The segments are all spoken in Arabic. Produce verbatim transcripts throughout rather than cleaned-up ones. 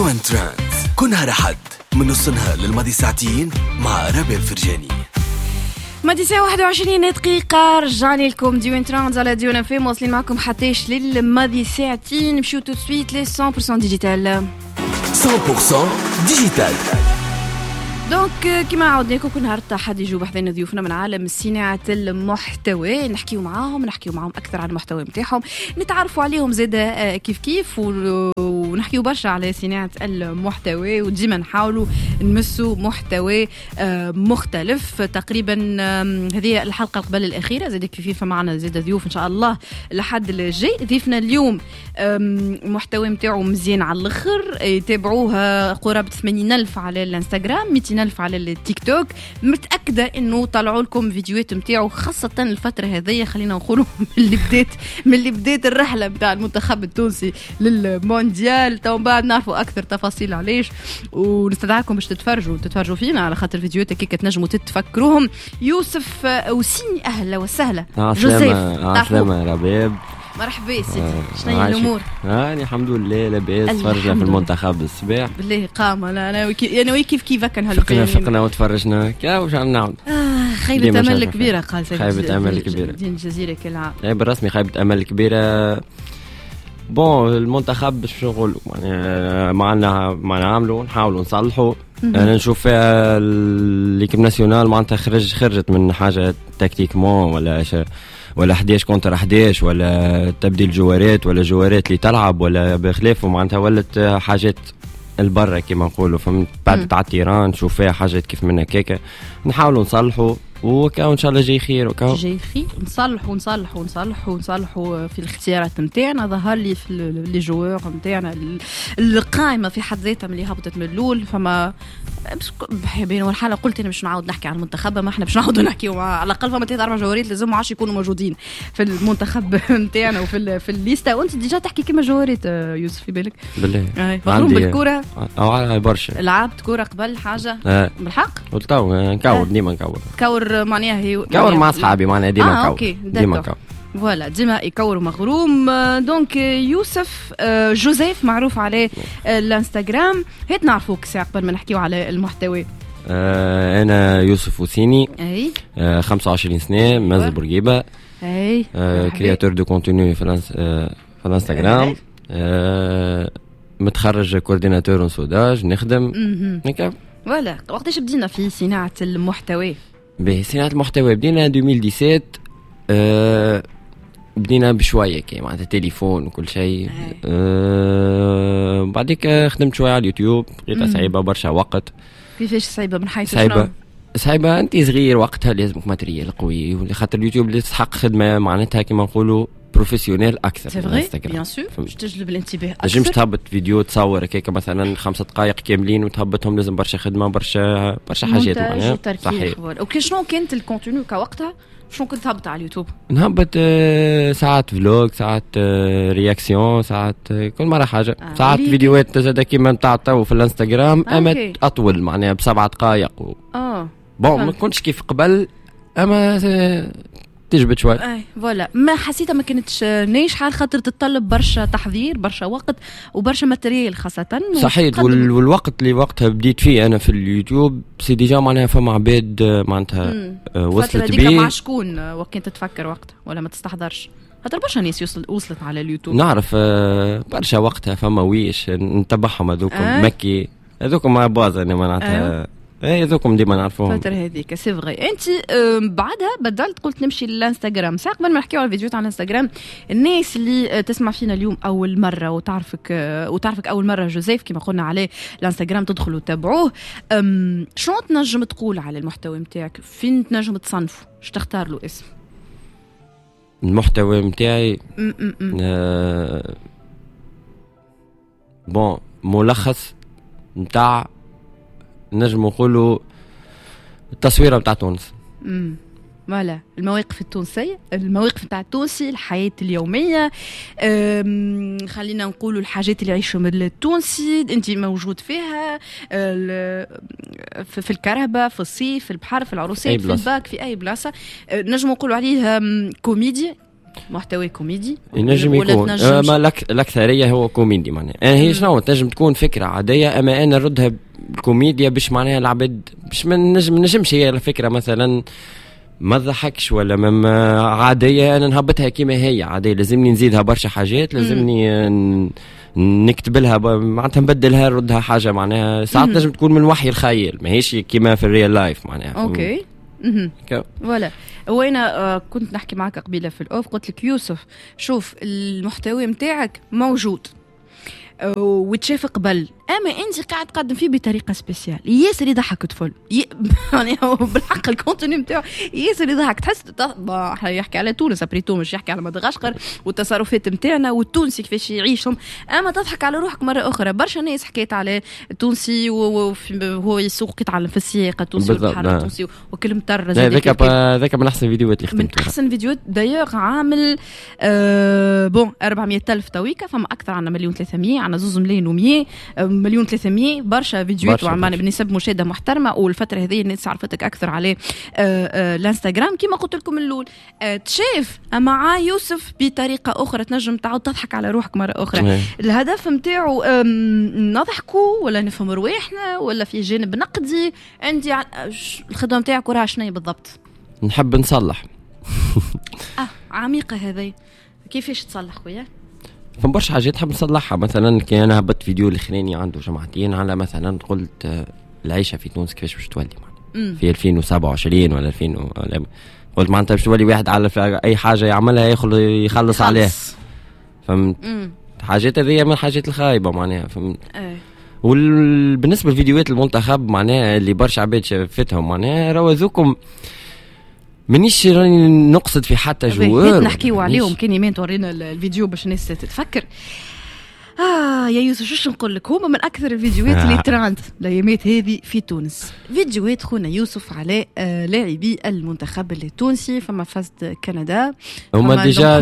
وان ترانس كل نهار أحد من نص نهار للماضي ساعتين مع ربيع الفرجاني. مادي ساعة واحد وعشرين دقيقة رجعني لكم دي وين ترانز على ديون اف ام. واصلين معكم حتىش للماضي ساعتين. نمشيو تو سويت لي مية بالمية ديجيتال. مية بالمية ديجيتال. دونك كما عودناكم كل نهار حد يجوا بحذنا ضيوفنا من عالم صناعة المحتوى، نحكيو معاهم نحكيو معاهم أكثر عن المحتوى متاعهم، نتعرفوا عليهم زادة كيف كيف، ونحكيو برشا على صناعة المحتوى، وديما نحاولوا نمسوا محتوى مختلف. تقريبا هذه الحلقة قبل الأخيرة زادة كيف كيف معنا زادة ضيوف إن شاء الله لحد الجاي. ضيفنا اليوم محتوى متاعه مزيان على الآخر، يتابعوها قرابة ثمانين ألف على الانستغرام، مئتين ألف على التيك توك. متأكدة إنه طلعوا لكم فيديوهات متاعه خاصة الفترة هذه. خلينا نقولوا من اللي بديت من اللي بديت الرحلة متاع المنتخب التونسي للمونديال، تو بعد نعرفوا أكثر تفاصيل عليش، ونستدعاكم باش تتفرجوا تتفرجوا فينا على خاطر فيديوهات كيكة تنجموا تتفكروهم. يوسف وسيني أهلا وسهلا. جوزيف عسلامة ربيب. مرحبا سيدي. آه شنو الامور؟ هاني الحمد لله لاباس. تفرجنا في المنتخب الصباح بالله قامه. لا انا وكي انا وكيف كيف كان هالفيلم فقنا فقنا وتفرجنا كا واش نعاود. آه خيبه امل كبيره قال سيدي. خيبه امل كبيره دين الجزيره كلها. اي بالرسمي خيبه امل كبيره. بون المنتخب باش نقولوا يعني معنا معنا عاملوا نحاولوا نصلحوا. انا نشوف فيها ليكيب ناسيونال معناتها خرج خرجت من حاجه تكتيكمون ولا شيء، ولا حداش كونتر حداش، ولا تبديل جوارات ولا جوارات اللي تلعب ولا بخلافه، معناتها ولت حاجات البرة كما نقولوا. فهمت بعد تاع التيران نشوف فيها حاجات كيف من هكاكا نحاولوا نصلحوا، وكاو ان شاء الله جاي خير. وكاو جاي خير نصلحوا نصلحوا نصلحوا نصلحوا في الاختيارات نتاعنا. ظهر لي في لي جوار نتاعنا القائمه في حد ذاتها اللي هبطت من الاول. فما بين والحاله قلت انا مش نعاود نحكي عن المنتخب، ما احنا باش نعاودوا نحكيوا على الاقل فما ثلاث اربع جوارات لازم عاش يكونوا موجودين في المنتخب نتاعنا وفي في الليسته. وانت ديجا تحكي كيما جوارات يوسف في بالك بالله مغروم بالكره او على برشا. لعبت كره قبل حاجه آه. بالحق قلت تو نكور ديما نكور كور معناها هي كور مع اصحابي معناها ديما آه نكور ديما نكور فوالا ديما يكور مغروم. دونك يوسف جوزيف معروف على الانستغرام. هات نعرفوك ساعة قبل ما نحكيو على المحتوى. آه انا يوسف وسيني. اي آه خمسة وعشرين سنة مازال بورقيبة. اي آه كرياتور دو كونتوني في الانس آه في الانستغرام. آه متخرج كورديناتور ونسوداج نخدم هكا. فوالا وقتاش بدينا في صناعة المحتوى؟ بصناعة المحتوى بدينا ألفين وسبعطاش. آه بدينا بشوية كي معناتها تليفون وكل شيء. آه بعديك خدمت شوية على اليوتيوب لقيتها صعيبة برشا وقت. كيفاش صعيبة من حيث صعيبة صعيبة أنت صغير وقتها لازمك ماتريال قوي، ولخاطر اليوتيوب اللي تسحق خدمة معناتها كما نقولوا بروفيسيونيل أكثر. سي فغي بيان سور باش تجلب الانتباه أكثر. نجمش تهبط فيديو تصور هكاك مثلا خمسة دقائق كاملين وتهبطهم، لازم برشا خدمة برشا برشا حاجات معناها صحيح. اوكي شنو كانت الكونتوني كوقتها؟ شنو كنت تهبط على اليوتيوب؟ نهبط آه ساعات فلوج، ساعات آه رياكسيون، ساعات آه كل مرة حاجة. آه ساعات فيديوهات زاد كيما نتاع تو في الانستغرام آه اما أوكي. اطول معناها بسبعة دقائق و... اه بون ما كنتش كيف قبل اما تجبد شوي. اي فوالا ما حسيتها ما كانتش ناجحه خاطر تتطلب برشا تحضير برشا وقت وبرشا ماتريال خاصه. صحيح. وال... والوقت اللي وقتها بديت فيه انا في اليوتيوب سي ديجا معناها فما عباد معناتها وصلت بيه. مع شكون وكنت تفكر وقتها ولا ما تستحضرش؟ خاطر برشا ناس يوصل وصلت على اليوتيوب نعرف برشا وقتها فما ويش نتبعهم هذوكم آه. مكي هذوكم مع باز انا معناتها آه. ايه ذوكم ديما نعرفوهم فترة هذيك سي فغي. انت بعدها بدلت قلت نمشي للانستغرام. ساعة قبل ما نحكيو على الفيديوهات على الانستغرام، الناس اللي تسمع فينا اليوم اول مرة وتعرفك وتعرفك اول مرة جوزيف كما قلنا عليه الانستغرام تدخلوا وتابعوه، شنو تنجم تقول على المحتوى نتاعك؟ فين تنجم تصنفه؟ اش تختار له اسم المحتوى نتاعي؟ آه بون ملخص نتاع نجم نقولوا التصويره بتاع تونس. امم فوالا المواقف التونسيه، المواقف نتاع التونسي، الحياه اليوميه، خلينا نقولوا الحاجات اللي يعيشهم التونسي انت موجود فيها في الكرهبه، في الصيف، في البحر، في العروسات، في الباك، في اي بلاصه. نجم نقولوا عليه كوميديا محتوى كوميدي ينجم يكون آه ما لك الاكثريه هو كوميدي معناها انا هي شنو تنجم تكون فكره عاديه اما انا نردها بالكوميديا باش معناها العبد باش ما نجم نجمش هي الفكره مثلا ما ضحكش ولا ما عاديه انا نهبطها كيما هي عاديه لازمني نزيدها برشا حاجات لازمني نكتب لها معناتها نبدلها نردها حاجه معناها ساعات نجم تكون من وحي الخيال ماهيش كيما في الريال لايف معناها اوكي ولا وين آه كنت نحكي معك قبيله في الاوف قلت لك يوسف شوف المحتوى متاعك موجود آه وتشاف قبل اما انت قاعد تقدم فيه بطريقه سبيسيال ياسر يضحك طفل يعني بالحق الكونتوني نتاعو ياسر يضحك تحس يحكي على تونس ابريتو مش يحكي على مدغشقر والتصرفات نتاعنا والتونسي كيفاش يعيشهم اما تضحك على روحك مره اخرى برشا ناس حكيت على التونسي وهو يسوق قطعه في السياقه التونسي والبحر التونسي وكلمه طرز هذاك هذاك من احسن الفيديوهات اللي خدمتها من احسن فيديوهات دايوغ عامل آه بون أربعمية ألف تويكا فما اكثر عنا مليون ثلاثمية عنا زوز ملايين ومية مليون ثلاثمية برشا فيديوهات وعملنا بنسب مشاهده محترمه والفتره هذه الناس عرفتك اكثر على الانستغرام كما قلت لكم من الاول تشاف مع يوسف بطريقه اخرى تنجم تعاود تضحك على روحك مره اخرى الهدف نتاعو نضحكوا ولا نفهم رواحنا ولا في جانب نقدي عندي الخدمه نتاعك وراها شنو بالضبط نحب نصلح اه عميقه هذه كيفاش تصلح خويا فما برشا حاجات نحب نصلحها مثلا كي انا هبط فيديو الاخراني عنده جماعتين على مثلا قلت العيشه في تونس كيفاش باش تولي معنا في ألفين وسبعة وعشرين ولا ألفين ولا قلت معناتها باش تولي واحد على اي حاجه يعملها ياخذ يخلص عليها فهمت حاجات هذه من الحاجات الخايبه معناها فهمت أه. وبالنسبه للفيديوهات المنتخب معناها اللي برشا عباد شافتهم معناها راهو ذوكم منيش راني نقصد في حتى جوار نحكيو عليهم كان يمين تورينا الفيديو باش الناس تتفكر اه يا يوسف شوش نقول لك هما من اكثر الفيديوهات آه. اللي تراند الايامات هذه في تونس فيديوهات خونا يوسف على آه لاعبي المنتخب التونسي فما فازت كندا هما ديجا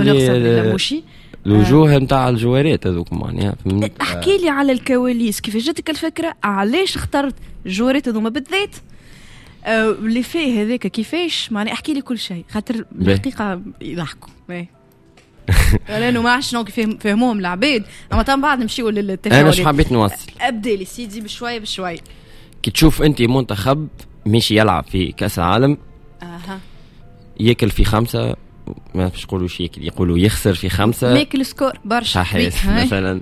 الوجوه نتاع الجوارات هذوك معناها احكي لي على الكواليس كيف جاتك الفكره علاش اخترت الجوارات هذوما بالذات اللي فيه هذاك كيفاش معني احكي لي كل شيء خاطر الحقيقه يضحكوا لانه ما عرفش شنو فهموهم العباد اما طبعا بعد نمشيو للتفاعل انا مش حبيت نوصل ابدا لي سيدي بشوي بشوي كي تشوف انت منتخب ماشي يلعب في كاس العالم اها ياكل في خمسه ما فيش يقولوا شيء يقولوا يخسر في خمسه ماكل سكور برشا مثلا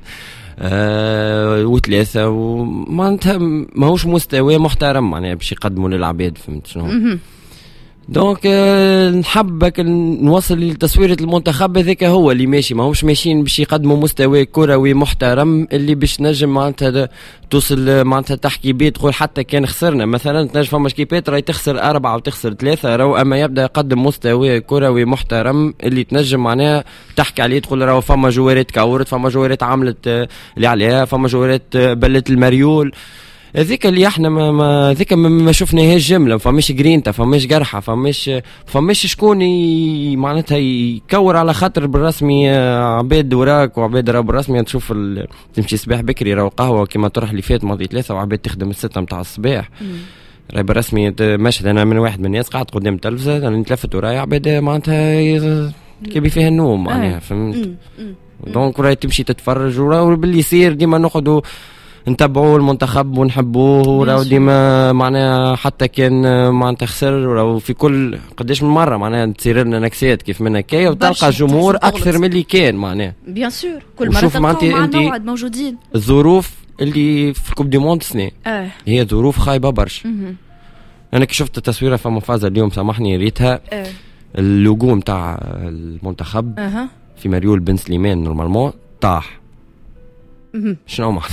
آه وثلاثة ومعناتها ماهوش مستوى محترم معناها باش يقدموا للعباد فهمت شنو دونك آه نحبك نوصل لتصويرة المنتخب هذاك هو اللي ماشي ماهوش ماشيين باش يقدموا مستوى كروي محترم اللي باش نجم معناتها توصل معناتها تحكي بيه تقول حتى كان خسرنا مثلا تنجم فما كيبات راهي تخسر أربعة وتخسر ثلاثة راهو أما يبدأ يقدم مستوى كروي محترم اللي تنجم معناها تحكي عليه تقول راهو فما جوارات كورت فما جوارات عملت اللي عليها فما جوارات بلت المريول هذيك اللي احنا ما ما ذيك ما, ما شفناهاش جمله فماش جرينتا فماش جرحه فماش فماش شكون معناتها يكور على خاطر بالرسمي عباد وراك وعباد راه بالرسمي تشوف تمشي صباح بكري راه قهوه كما طرح اللي فات ماضي ثلاثه وعباد تخدم السته نتاع الصباح راهي بالرسمي مشهد انا من واحد من الناس قاعد قدام التلفزه انا نتلفت ورايا عباد معناتها كيبي فيها النوم معناها فهمت دونك راهي تمشي تتفرج وراه باللي يصير ديما ناخذوا نتبعوا المنتخب ونحبوه وراه ديما معناها حتى كان معناتها خسر وراه في كل قداش من مره معناها تصير لنا نكسات كيف من هكايا وتلقى الجمهور اكثر من اللي كان معناها بيان سور كل مره تلقاو مع موعد موجودين الظروف اللي في الكوب دي موند سنه آه. هي ظروف خايبه برشا انا كي شفت التصويره فما فازه اليوم سامحني ريتها آه. اللوجو نتاع المنتخب آه. في مريول بن سليمان نورمالمون طاح شنو معناها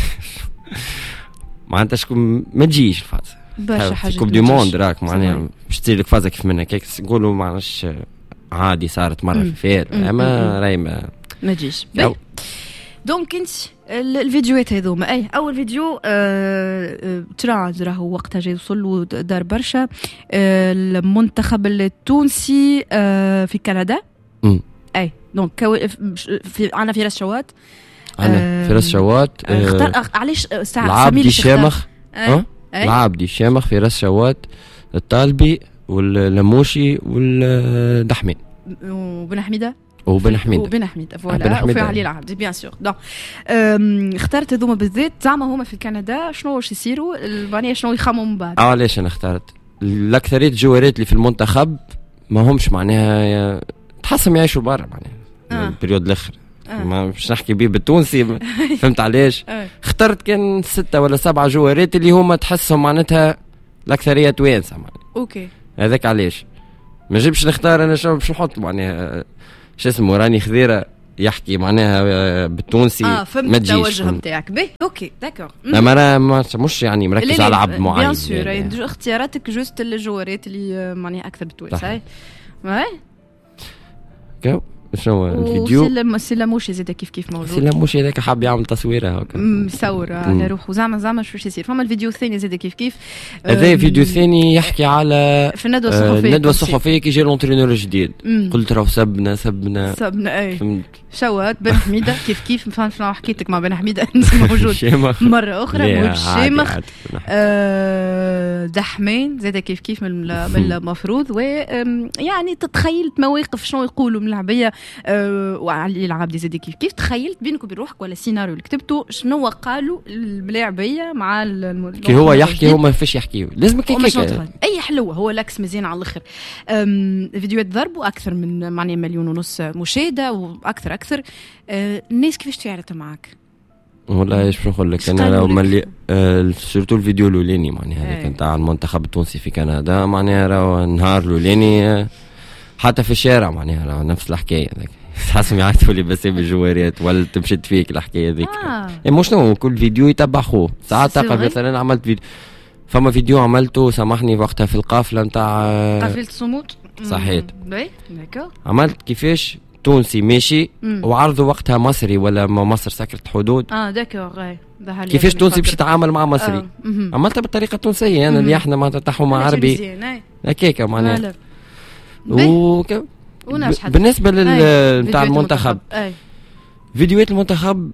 معناتها شكون ما تجيش الفازه برشا حاجه كوب دي موند راك معناها باش تصير لك فازه كيف منها كيك نقولوا معناش عادي صارت مره في فات اما راهي ما ما تجيش دونك انت الفيديوهات هذوما اي اول فيديو آه ترى راهو وقتها جاي يوصل ودار برشا آه المنتخب التونسي آه في كندا م. اي دونك في عنا فراس شوات انا فراس شوات آه اختار علاش العابدي الشامخ اه العابدي الشامخ فراس شوات الطالبي واللموشي والدحمي وبن حميده وبن حميد وبن حميد فوالا وفي علي العبدي بيان سور. دونك اخترت هذوما بالذات زعما هما في كندا شنو واش يصيروا معناها شنو يخمموا من بعد؟ اه ليش انا اخترت الاكثريه الجوارات اللي في المنتخب ما همش معناها تحسهم يعيشوا برا معناها البريود الاخر آه. ما مش نحكي بيه بالتونسي فهمت علاش آه. اخترت كان ستة ولا سبعة جوارات اللي هما تحسهم معناتها الاكثريه توانسه معناها اوكي هذاك علاش ما جيبش نختار انا شو باش نحط معناها شو اسمه راني خذيره يحكي معناها بالتونسي اه فهمت التوجه نتاعك به اوكي داكور. اما انا مش يعني مركز على عبد معين بيان سور يعني اختياراتك جوست الجوارات اللي معناها اكثر بالتوانسه اي كو شنو الفيديو سلم سلموشي زاد كيف كيف موجود سلموشي هذاك حاب يعمل تصويره هكا مصور على روحه زعما زعما شو يصير. فما الفيديو الثاني زاد كيف كيف هذا فيديو ثاني يحكي على في الندوه الصحفيه الندوه الصحفيه كي جا لونترينور الجديد قلت راه سبنا سبنا سبنا اي شوات بن حميده كيف كيف فهمت شنو حكيتك مع بن حميده موجود مره اخرى موجود شيمخ دحمين زاد كيف كيف من المفروض ويعني تتخيلت مواقف شنو يقولوا من العبيه وعلي العبدي زاد كيف كيف تخيلت بينك وبين روحك ولا سيناريو اللي كتبته شنو قالوا الملاعبيه مع كي هو يحكي هو ما فيش يحكي لازم كيك اي حلوه هو لاكس مزيان على الاخر. فيديوهات ضربوا اكثر من معني مليون ونص مشاهده واكثر اكثر. الناس كيفاش تفاعلت معك؟ والله ايش نقول لك انا لو ملي آه سورتو الفيديو الاولاني معناها هذاك نتاع المنتخب التونسي في كندا معناها راه النهار الاولاني آه حتى في الشارع معناها راه نفس الحكايه هذاك تحسهم يعيطوا لي بس بالجوارات ولا تمشي فيك الحكايه هذيك آه. يعني مش نو كل فيديو يتبع خوه ساعات تلقى مثلا عملت فيديو فما فيديو عملته سامحني وقتها في القافله نتاع قافله الصمود صحيت باهي داكور عملت كيفاش تونسي ماشي وعرضوا وقتها مصري ولا ما مصر سكرت حدود اه داكور كيفاش تونسي باش تتعامل مع مصري آه. عملتها بالطريقه التونسيه انا اللي احنا ما تتحوا مع عربي هكاك معناها وك... بالنسبه لل نتاع المنتخب أي. فيديوهات المنتخب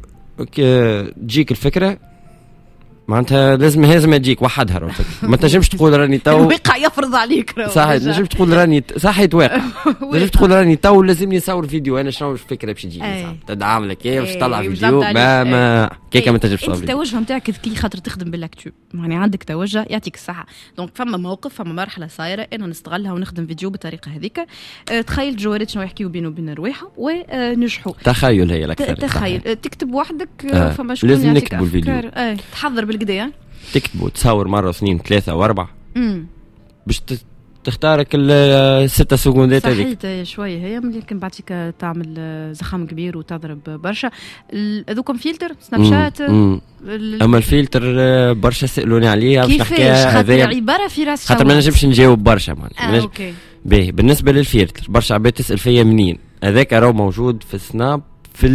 تجيك الفكره معناتها لازم لازم تجيك وحدها روحك ما تنجمش تقول راني تو الواقع يفرض عليك روح صحيح تنجم تقول راني صحيح واقع تنجم تقول راني تو لازمني نصور فيديو انا شنو الفكره باش تجيني تدعم لك ايه باش تطلع فيديو ما ما كيكه ما تنجمش تصور التوجه نتاعك كي خاطر تخدم بالاكتو يعني عندك توجه يعطيك الصحه دونك فما موقف فما مرحله صايره انا نستغلها ونخدم فيديو بالطريقه هذيك أه تخيل جوارات شنو يحكيوا بينه وبين رواحهم ونجحوا تخيل هي الاكثر تخيل تكتب وحدك آه. فما شكون لازم نكتبوا الفيديو اه تحضر بالكدا تكتبوا تصور مرة واثنين ثلاثة وأربعة باش تختارك الستة سكوندات هذيك صحيح شوية هي يمكن بعديك تعمل زخم كبير وتضرب برشا هذوكم فلتر سناب شات أما الفلتر برشا سألوني عليه كيفاش خاطر عبارة في راس خاطر ما نجمش نجاوب برشا آه أوكي باهي بالنسبة للفلتر برشا عباد تسأل فيا منين هذاك راهو موجود في السناب في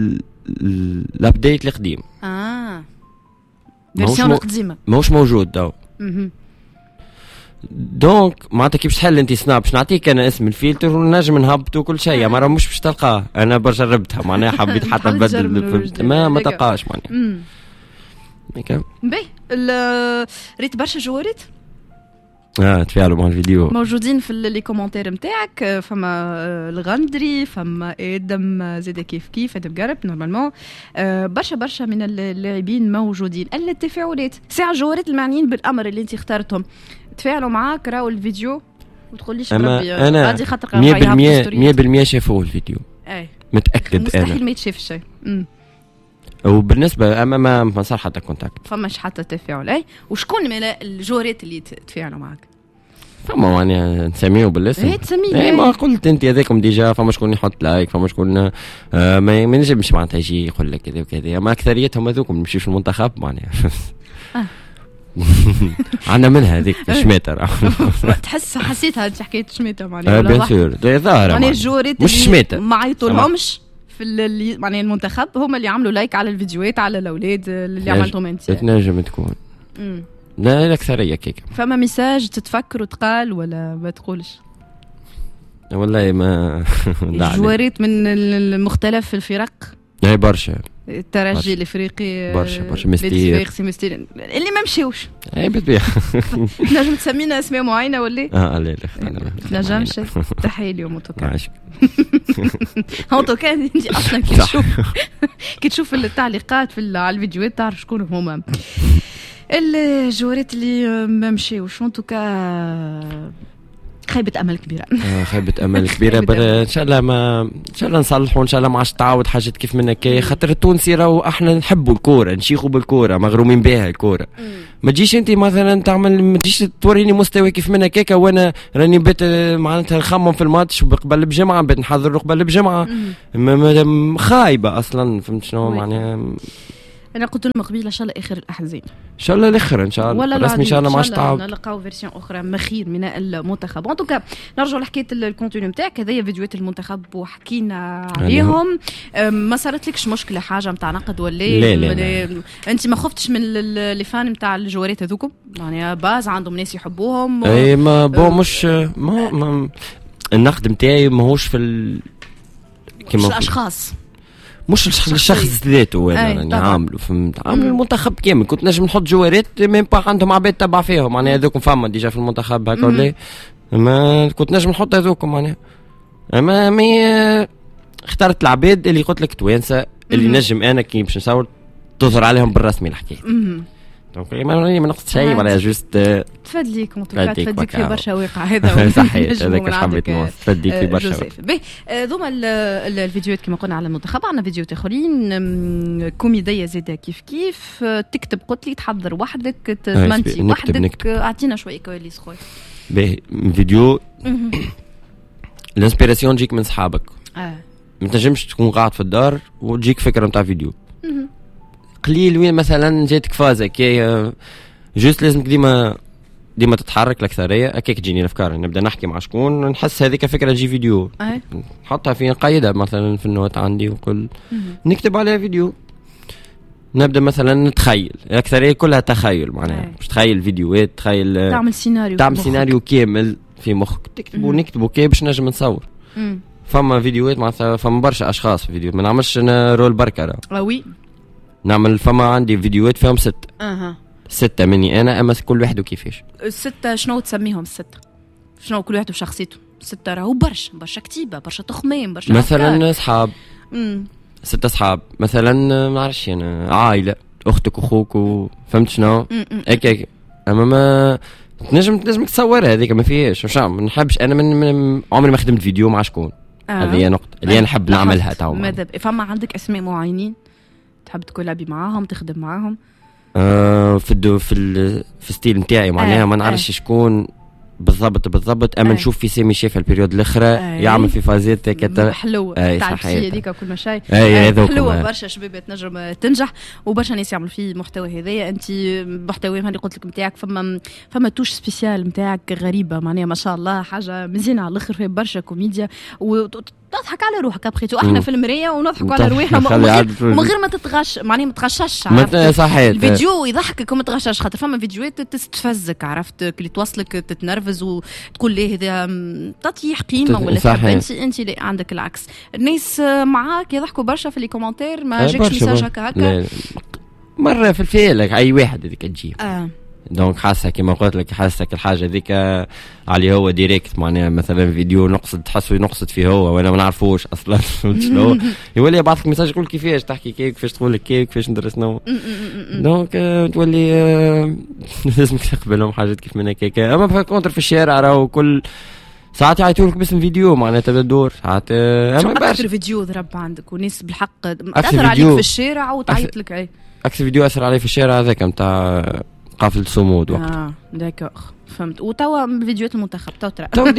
الابديت القديم اه فيرسيون قديمه ماهوش موجود داو دونك معناتها كيف تحل انت سناب باش نعطيك انا اسم الفلتر ونجم نهبط وكل شيء ما راه مش باش تلقاه انا جربتها معناها حبيت حتى نبدل ما ما تلقاش معناها هكا باهي ريت برشا جوارات اه تفاعلوا مع الفيديو موجودين في لي كومونتير نتاعك فما الغندري فما ادم زاد كيف كيف ادم قرب نورمالمون برشا برشا من اللاعبين موجودين التفاعلات ساعه جوارات المعنيين بالامر اللي انت اخترتهم تفاعلوا معاك راهو الفيديو وتقوليش ربي غادي خاطر مية بالمية مية بالمية شافوه الفيديو اي متاكد مستحيل انا مستحيل ما يتشاف شيء وبالنسبه اما ما ما صار حتى كونتاكت فماش حتى تفاعل اي وشكون من الجوارات اللي تفاعلوا معك فما يعني نسميه بالاسم ايه تسميه ايه ما قلت انت هذاكم ديجا فما شكون يحط لايك فما شكون آه ما نجمش معناتها يجي يقول لك كذا وكذا اما اكثريتهم هذوكم نمشيوش المنتخب معناها آه. عندنا منها هذيك شميتة تحس حسيتها انت حكيت شميتة معناها بيان سور ظاهرة معناها الجوارات مش شميتة ما عيطوا لهمش في اللي معناها المنتخب هم اللي عملوا لايك على الفيديوهات على الاولاد اللي عملتهم انت تنجم تكون امم لا الاكثريه كيك فما ميساج تتفكر وتقال ولا ما تقولش والله ما جوارات من المختلف الفرق اي برشا الترجي الافريقي برشا برشا مستير مستير اللي ما مشيوش. اي بالطبيعه. نجم تسمينا اسماء معينه ولا؟ اه لا لا نجمش. تحيه اليوم اوتوكا. اوتوكا انت اصلا كي تشوف كي تشوف التعليقات في على الفيديوهات تعرف شكون هما الجوارات اللي ما مشيوش. اوتوكا خيبة أمل كبيرة. آه خيبة أمل كبيرة. بر إن شاء الله ما إن شاء الله نصلحوا إن شاء الله ما عادش تعاود حاجات كيف من هكايا. خاطر التونسي راهو إحنا نحبوا الكورة نشيخوا بالكورة مغرومين بها الكورة. ما تجيش أنت مثلا تعمل ما تجيش توريني مستوى كيف من هكاكا وأنا راني بيت معناتها نخمم في الماتش قبل بجمعة بيت نحضر قبل بجمعة خايبة أصلا. فهمت شنو معناها؟ انا قلت لهم قبيله ان شاء الله اخر الاحزان ان شاء الله الاخر ان شاء الله رسمي ان شاء الله ما عادش تعاود نلقاو فيرسيون اخرى مخير من المنتخب. ان توكا نرجعوا لحكايه الكونتوني نتاعك هذايا فيديوهات المنتخب وحكينا عليهم. ما صارت لكش مشكله حاجه نتاع نقد ولا لا لا, لا. انت ما خفتش من لي فان نتاع الجوارات هذوكم يعني باز عندهم ناس يحبوهم و... اي ما بو مش ما, ما النقد نتاعي ماهوش في ال... كيما الاشخاص مش الشخص ذاته وانا راني عامله فهمت عامل المنتخب كامل. كنت نجم نحط جوارات ميم با عندهم عباد تبع فيهم معناها هذوكم فما ديجا في المنتخب هكا ولا ما كنت نجم نحط هذوكم معناها. اما مي اخترت العباد اللي قلت لك توانسه اللي نجم انا كي باش نصور تظهر عليهم بالرسمي الحكايه. دونك ما ما نقصت شيء ولا جوست تفدليك مطلقات تفدليك في برشا واقع هذا صحيح هذاك حبيت نوصل تفدليك في برشا. باهي ذوما الفيديوهات كما قلنا على المنتخب عندنا فيديوهات اخرين كوميديه زاده كيف كيف تكتب قلت لي تحضر وحدك تمنتي وحدك اعطينا شويه كواليس خويا. باهي فيديو الانسبيراسيون تجيك من صحابك اه ما تنجمش تكون قاعد في الدار وتجيك فكره نتاع فيديو قليل وين مثلا جاتك فازه كي جوست لازمك ديما ديما تتحرك الاكثريه هكاك تجيني الافكار نبدا نحكي مع شكون نحس هذيك فكره تجي فيديو أه. نحطها في نقيدها مثلا في النوت عندي وكل نكتب عليها فيديو. نبدا مثلا نتخيل الاكثريه كلها تخيل معناها أه. مش تخيل فيديوهات تخيل تعمل سيناريو تعمل سيناريو كامل في مخك تكتب ونكتبه كي باش نجم نصور. مم. فما فيديوهات معناتها فما برشا اشخاص في فيديو ما نعملش انا رول بركه اه وي نعمل فما عندي فيديوهات فيهم ستة اها ستة مني انا اما كل واحد وكيفاش الستة شنو تسميهم الستة شنو كل واحد وشخصيته الستة راهو برشا برشا كتيبة برشا تخمين برشا مثلا اصحاب ستة اصحاب مثلا ما نعرفش انا عائلة اختك واخوك فهمت شنو هيك اما ما تنجم تنجم تصورها هذيك ما فيهاش مش ما نحبش انا من, من عمري ما خدمت فيديو مع شكون هذه هي نقطة اللي انا نحب نعملها تو ماذا فما عندك اسماء معينين تحب تكولابي معاهم تخدم معاهم؟ آه في الدو في ال في الستيل نتاعي معناها آه ما نعرفش آه شكون بالضبط بالضبط اما آه نشوف في سامي شاف البريود الاخرى آه يعمل في فازات هكا حلوه آه تاع الشيء هذيك وكل ما شيء آه آه حلوه برشا شباب تنجم تنجح وبرشا ناس يعملوا فيه المحتوى هذايا. انت محتوى اللي قلت لك نتاعك فما فما توش سبيسيال نتاعك غريبه معناها ما شاء الله حاجه مزيانه على الاخر فيها برشا كوميديا و تضحك على روحك ابخيتو احنا في المرايه ونضحكوا على روحنا ومن غير ما تتغش معناها ما تغشش صحيح الفيديو يضحكك وما تغشش خاطر فما فيديوهات تستفزك عرفت كي توصلك تتنرفز وتقول لي هذا تطيح قيمه ولا تحب انت انت اللي عندك العكس. الناس معاك يضحكوا برشا في لي كومنتير ما جاكش مساج هكا هكا مره في الفيلك اي واحد هذيك تجي اه دونك حاسه كما قلت لك حاسك الحاجه ذيك عليه هو ديريكت معناها مثلا فيديو نقصد تحسه ينقصد فيه هو وانا ما نعرفوش اصلا شنو يولي يبعث لك ميساج يقول كيفاش تحكي كيك كيفاش تقول لك كيك كيفاش ندير شنو دونك تولي لازمك تقبلهم حاجات كيف من هكاك. اما في كونتر في الشارع راهو كل ساعات يعيطوا لك باسم فيديو معناها تبدا تدور ساعات اما اكثر فيديو ضرب عندك وناس بالحق تاثر عليك في الشارع وتعيط لك اي اكثر فيديو اثر علي في الشارع هذاك نتاع قافلة صمود وقت اه داكوغ فهمت. وتوا فيديوهات المنتخب تو ترى تو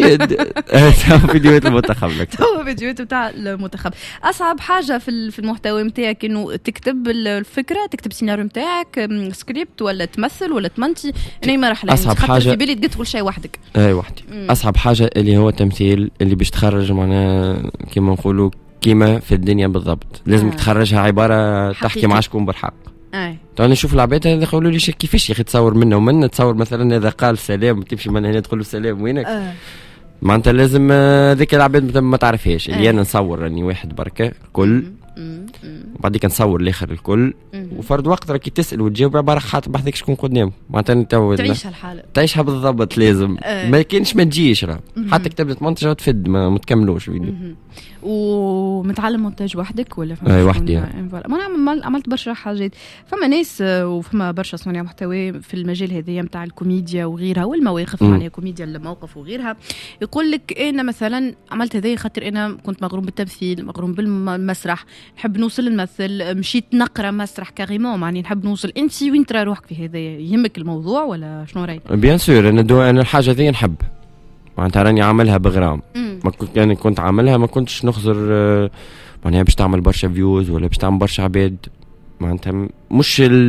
فيديوهات المنتخب لك تو فيديوهات نتاع المنتخب. اصعب حاجه في في المحتوى نتاعك انه تكتب الفكره تكتب السيناريو نتاعك سكريبت ولا تمثل ولا تمنتي انا ما راح اصعب حاجه في بالي تقدر كل شيء وحدك اي وحدي. اصعب حاجه اللي هو التمثيل اللي باش تخرج معناها كيما نقولوا كيما في الدنيا بالضبط لازم آه. تخرجها عباره حقيقي. تحكي مع شكون بالحق اي توني نشوف العباد هذا يقولوا لي كيفاش يا اخي تصور منا ومنا تصور مثلا اذا قال سلام تمشي من هنا تقول له سلام وينك آه. معناتها لازم ذيك العباد ما تعرفهاش اللي آه. انا نصور راني واحد بركه كل بعديك نصور الاخر الكل وفرد وقت راكي تسال وتجاوب عباره خاطر بحثك شكون قدام معناتها تو تعيشها الحاله تعيشها بالضبط لازم أه. ما كاينش ما تجيش راه حتى كتبت منتج وتفد ما متكملوش فيديو. ومتعلم مونتاج وحدك ولا اي وحدي يعني. انا عملت برشا حاجات فما ناس وفما برشا صانع محتوى في المجال هذايا نتاع الكوميديا وغيرها والمواقف معناها كوميديا الموقف وغيرها يقول لك انا مثلا عملت هذايا خاطر انا كنت مغروم بالتمثيل مغروم بالمسرح نحب نوصل نمثل مشيت نقرا مسرح كاريمون معني نحب نوصل. انت وين ترى روحك في هذايا يهمك الموضوع ولا شنو رايك؟ بيان سور انا دو انا الحاجه ذي نحب معناتها راني عاملها بغرام ما كنت يعني كنت عاملها ما كنتش نخزر معناها باش تعمل برشا فيوز ولا باش تعمل برشا عباد معناتها مش